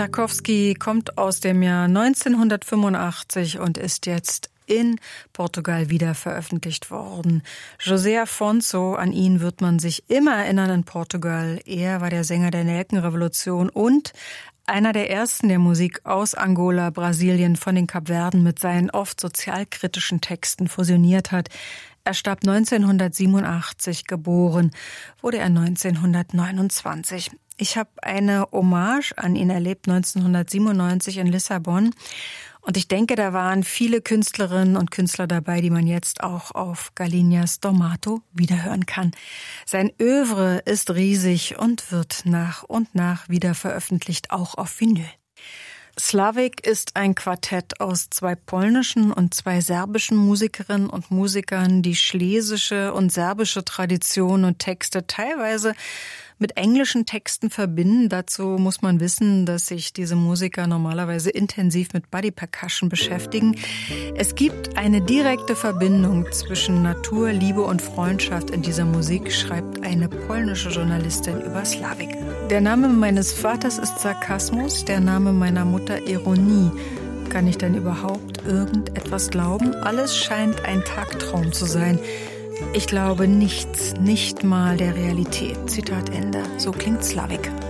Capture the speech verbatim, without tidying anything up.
Tarkowski kommt aus dem Jahr neunzehnhundertfünfundachtzig und ist jetzt in Portugal wieder veröffentlicht worden. José Afonso, an ihn wird man sich immer erinnern in Portugal. Er war der Sänger der Nelkenrevolution und einer der ersten, der Musik aus Angola, Brasilien, von den Kapverden mit seinen oft sozialkritischen Texten fusioniert hat. Er starb neunzehnhundertsiebenundachtzig, geboren wurde er neunzehnhundertneunundzwanzig. Ich habe eine Hommage an ihn erlebt, neunzehnhundertsiebenundneunzig in Lissabon. Und ich denke, da waren viele Künstlerinnen und Künstler dabei, die man jetzt auch auf Galinhas Dormato wiederhören kann. Sein Œuvre ist riesig und wird nach und nach wieder veröffentlicht, auch auf Vinyl. Slavik ist ein Quartett aus zwei polnischen und zwei serbischen Musikerinnen und Musikern, die schlesische und serbische Tradition und Texte teilweise mit englischen Texten verbinden. Dazu muss man wissen, dass sich diese Musiker normalerweise intensiv mit Body Percussion beschäftigen. Es gibt eine direkte Verbindung zwischen Natur, Liebe und Freundschaft in dieser Musik, schreibt eine polnische Journalistin über Slavik. Der Name meines Vaters ist Sarkasmus, der Name meiner Mutter Ironie. Kann ich denn überhaupt irgendetwas glauben? Alles scheint ein Tagtraum zu sein. Ich glaube nichts, nicht mal der Realität. Zitat Ende. So klingt Slavik.